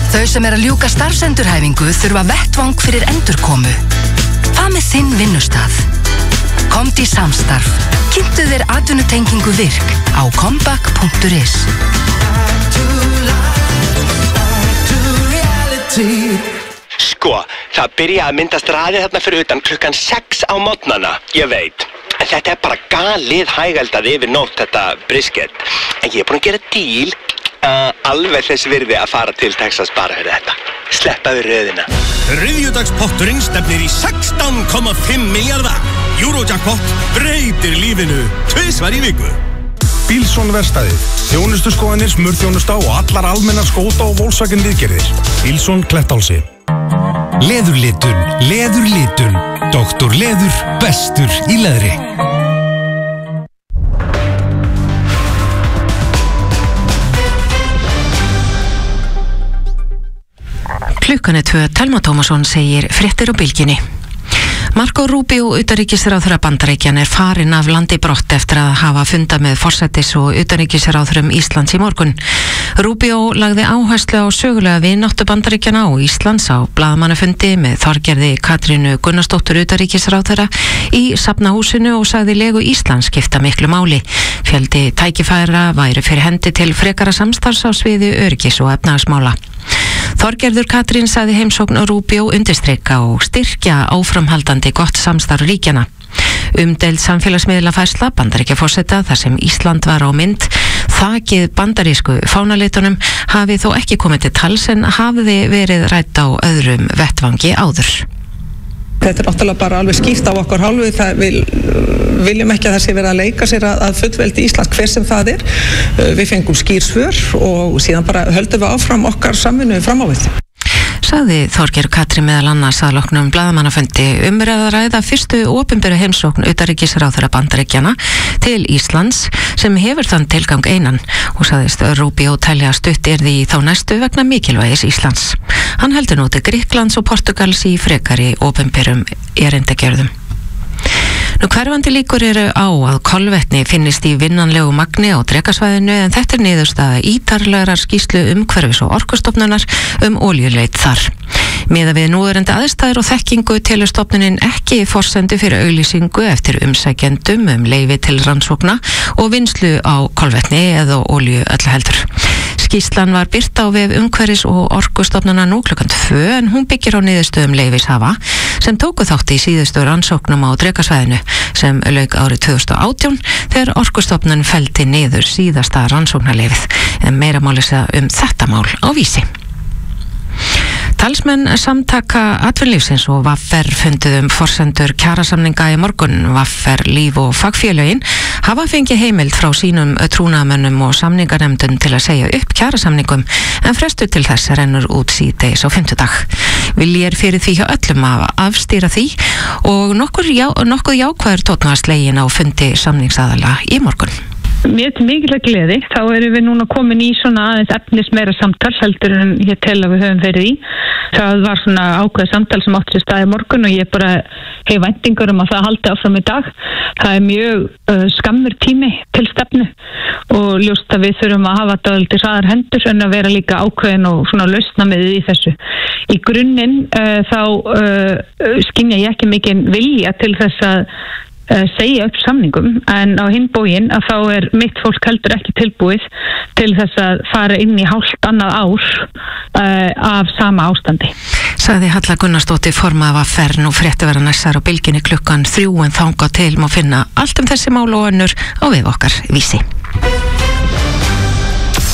Þau sem að ljúka starfsendurhæfingu þurfa vettvang fyrir endurkomu. Hvað með þinn vinnustað? Komdu í samstarf. Kynntu þér atvinnutengingu virk á comeback.is. Sko, það byrja að myndast raðið þarna fyrir utan klukkan 6 á morgnana, ég veit. En þetta bara galið hægaldað yfir nótt, þetta brisket. En ég búin að gera díl alveg þess virði að fara til Texas bara fyrir þetta. Sleppa við röðina. Þriðjudagspotturinn stefnir í 16,5 milljarða. Eurojackpot breytir lífinu 2 í viku. Bílsson verkstæðið, þjónustuskoðanir, smurþjónusta og allar almennar skóta og Volkswagen viðgerðir. Bílsson Klettálsi. Leðurlitun. Doktor Leður, bestur í leðri. Klukkan 2, Telma Tómasson segir fréttir á Bylgjunni. Marco Rubio, utanríkisráðherra Bandaríkjanna, farinn af landi brott eftir að hafa fundað með forsætis- og utanríkisráðherrum Íslands í morgun. Rubio lagði áherslu á sögulega vináttu Bandaríkjanna og Íslands á blaðamannafundi með Þorgerði Katrínu Gunnarsdóttur utanríkisráðherra í Safnahúsinu og sagði legu Íslands skipta miklu máli. Fjöldi tækifæra væri fyrir hendi til frekara samstarfs á sviði öryggis og efnahagsmála. Þorgerður Katrín sagði heimsókn Rubio undirstrika og styrkja áframhaldandi gott samstarf ríkjanna. Umdeild samfélagsmiðlafærsla Bandaríkjaforseta þar sem Ísland var á mynd þakið bandarísku fánalitunum hafi þó ekki komið til tals en hafiði verið rædd á öðrum vettvangi áður. Þetta náttúrulega bara alveg skýrt á okkar hálfu, viljum ekki að það sé verið að leika sér að fullveldi Íslands hver sem það er. Við fengum skýr svör og síðan bara höldum við áfram okkar samvinnu fram á við. Sagði Þorgerður Katrín meðal annars að loknum blaðamannafundi er að ræða fyrstu opinberu heimsókn utanríkisráðherra Bandaríkjanna til Íslands sem hefur þann tilgang einan og sagðist Rubio telja stutt yrði í þá næstu vegna mikilvægis Íslands. Hann heldur nú til Grikklands og Portugals í frekari opinberum erindagjörðum. Hverfandi líkur eru á að kolvetni finnist í vinnanlegu magni á Drekasvæðinu en þetta er niðurstaða ítarlegrar skýrslu umhverfis- og orkustofnunar olíuleit þar. Miðað við núverandi aðstæður og þekkingu telur stofnunin ekki forsendu fyrir auglýsingu eftir umsækjendum leyfi til rannsókna og vinnslu á kolvetni eða olíu öllu heldur. Skýrslan var birt á vef umhverfis- og orkustofnunar nú klukkan 2 en hún byggir á niðurstöðum leyfishafa sem tóku þátt í síðustu rannsóknum á Drekasvæðinu sem lauk árið 2018 þegar Orkustofnun felldi niður síðasta rannsóknarleyfið en meira máli segja þetta mál á Vísi. Talsmenn samtaka atvinnulífsins og VR funduðu forsendur kjarasamninga í morgun. VR, Líf og fagfélögin hafa fengið heimild frá sínum trúnaðarmönnum og samningarnefndum til að segja upp kjarasamningum en frestur til þess rennur út síðdegis á 5. dag. Vilji fyrir því hjá öllum að afstýra því og nokkuð jákvæður tónn var slegin á fundi samningsaðala í morgun. Mér til mikilvæg gleði, þá erum við núna komin í svona aðeins efnis meira samtal heldur en ég tel að við höfum verið í. Það var svona ákveð samtal sem átti sér stað í morgun og ég bara hef væntingar að það haldi áfram í dag. Það er mjög skammur tími til stefnu og ljóst að við þurfum að hafa dálítið hraðar hendur en að vera líka ákveðin og svona lausna með í þessu. Í grunninn þá skynja ég ekki mikinn vilja til þess að segja upp samningum en á hinn bóginn að þá er mitt fólk heldur ekki tilbúið til þess að fara inn í hálft annað ár af sama ástandi. Sagði Halla Gunnarsdóttir formaður VR nú frétti vera næsar á Bylgjunni klukkan 3 en þangað til má finna allt þessi mál og önnur á vef okkar Vísi.